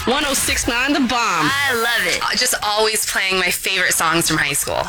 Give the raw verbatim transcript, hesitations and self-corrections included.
one oh six point nine The Bomb. I love it. Just always playing my favorite songs from high school.